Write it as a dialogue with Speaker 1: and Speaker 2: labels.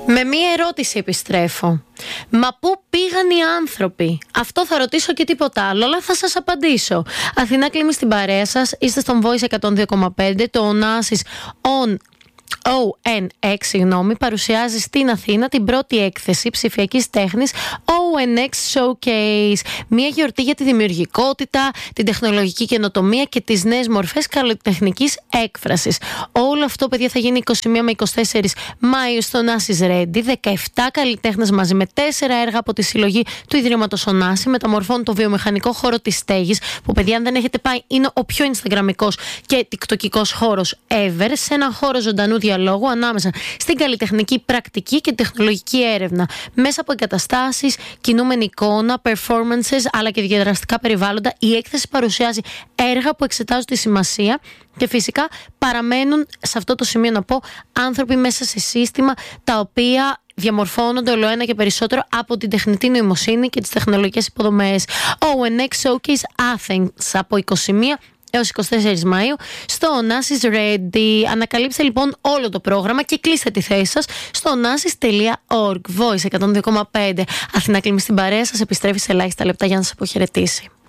Speaker 1: Με μία ερώτηση επιστρέφω. Μα πού πήγαν οι άνθρωποι? Αυτό θα ρωτήσω και τίποτα άλλο, αλλά θα σας απαντήσω. Αθηνά Κλίμη στην παρέα σας, είστε στον Voice 102,5. Το Onassis ONX, παρουσιάζει στην Αθήνα την πρώτη έκθεση ψηφιακής τέχνης ONX Showcase. Μια γιορτή για τη δημιουργικότητα, την τεχνολογική καινοτομία και τις νέες μορφές καλλιτεχνικής έκφρασης. Όλο αυτό, παιδιά, θα γίνει 21 με 24 Μάιου στο Onassis Ready. 17 καλλιτέχνες μαζί με 4 έργα από τη συλλογή του Ιδρύματος Onassis μεταμορφώνουν το βιομηχανικό χώρο της στέγης, που, παιδιά, αν δεν έχετε πάει, είναι ο πιο instagramικός και tiktokικός χώρος ever, σε έναν χώρο ζωντανού διαλόγου ανάμεσα στην καλλιτεχνική πρακτική και τεχνολογική έρευνα. Μέσα από εγκαταστάσεις, κινούμενη εικόνα, performances αλλά και διαδραστικά περιβάλλοντα, η έκθεση παρουσιάζει έργα που εξετάζουν τη σημασία και φυσικά παραμένουν, σε αυτό το σημείο να πω, άνθρωποι μέσα σε σύστημα τα οποία διαμορφώνονται ολοένα και περισσότερο από την τεχνητή νοημοσύνη και τις τεχνολογικές υποδομές. ONX Showcase Athens από 21 έως 24 Μαΐου στο Onassis Ready. Ανακαλύψτε λοιπόν όλο το πρόγραμμα και κλείστε τη θέση σας στο onassis.org. Voice 102,5. Αθηνά Κλίμη στην παρέα σας, επιστρέφει σε ελάχιστα λεπτά για να σας αποχαιρετήσει.